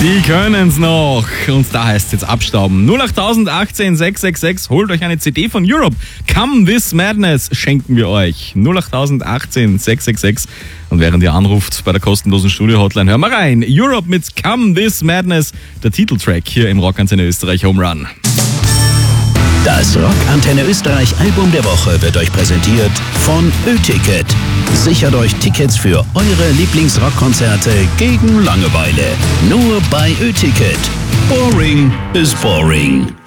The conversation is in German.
Die können's noch. Und da heißt es jetzt abstauben. 08018 666. Holt euch eine CD von Europe. Come This Madness schenken wir euch. 08018 666. Und während ihr anruft bei der kostenlosen Studio-Hotline, hören wir rein. Europe mit Come This Madness. Der Titeltrack hier im Rockantenne Österreich Home Run. Das Rockantenne Österreich Album der Woche wird euch präsentiert von Ö-Ticket. Sichert euch Tickets für eure Lieblingsrockkonzerte gegen Langeweile. Nur bei Ö-Ticket. Boring is boring.